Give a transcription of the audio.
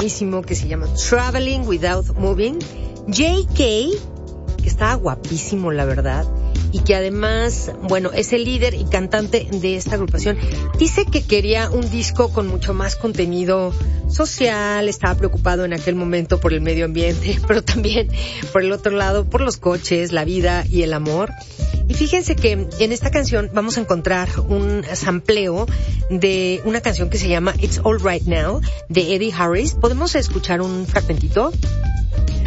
buenísimo que se llama Traveling Without Moving. J.K., que está guapísimo, la verdad, y que además, bueno, es el líder y cantante de esta agrupación. Dice que quería un disco con mucho más contenido social, estaba preocupado en aquel momento por el medio ambiente, pero también por el otro lado, por los coches, la vida y el amor. Y fíjense que en esta canción vamos a encontrar un sampleo de una canción que se llama It's All Right Now, de Eddie Harris. ¿Podemos escuchar un fragmentito?